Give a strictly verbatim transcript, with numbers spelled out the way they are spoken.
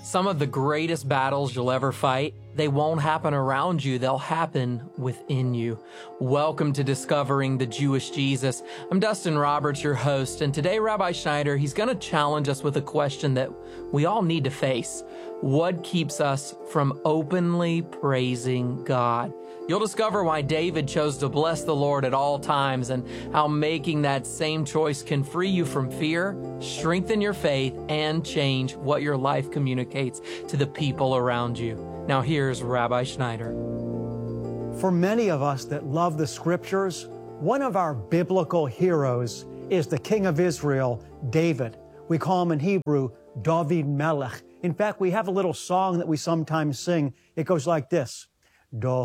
Some of the greatest battles you'll ever fight, they won't happen around you, they'll happen within you. Welcome to Discovering the Jewish Jesus. I'm Dustin Roberts, your host, and today Rabbi Schneider, he's going to challenge us with a question that we all need to face. What keeps us from openly praising God? You'll discover why David chose to bless the Lord at all times and how making that same choice can free you from fear, strengthen your faith, and change what your life communicates to the people around you. Now here's Rabbi Schneider. For many of us that love the scriptures, one of our biblical heroes is the king of Israel, David. We call him in Hebrew, David Melech. In fact, we have a little song that we sometimes sing. It goes like this.